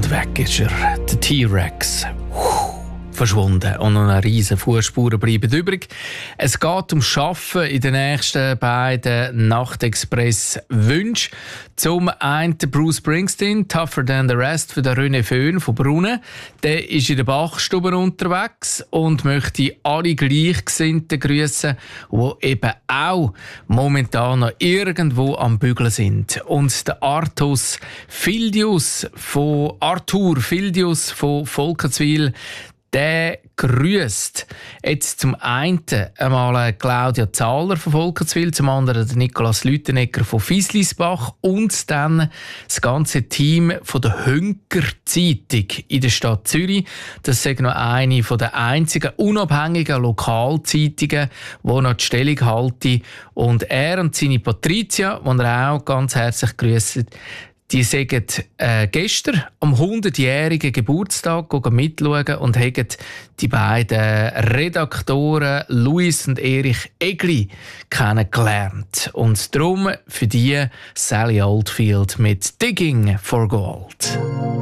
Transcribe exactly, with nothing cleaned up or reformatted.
Und weg ist er, der T-Rex. Verschwunden und noch eine riesen Fußspuren bleiben übrig. Es geht um Schaffen in den nächsten beiden Nachtexpress-Wünschen. Zum einen Bruce Springsteen, «Tougher Than the Rest» für den René Föhn von Brunnen. Der ist in der Bachstube unterwegs und möchte alle Gleichgesinnten grüßen, die eben auch momentan noch irgendwo am Bügeln sind. Und der Artus Fildius von Arthur Fildius von Volkenswil, der grüßt jetzt zum einen einmal Claudia Zahler von Volkenswil, zum anderen Nikolaus Lütenegger von Fieslisbach und dann das ganze Team von der Hünker Zeitung in der Stadt Zürich. Das ist noch eine der einzigen unabhängigen Lokalzeitungen, die noch die Stellung halten. Und er und seine Patricia, die er auch ganz herzlich grüßt, die sind äh, gestern am hundertjährigen Geburtstag mitschauen und haben die beiden Redaktoren Luis und Erich Egli kennengelernt. Und darum für die Sally Oldfield mit «Digging for Gold».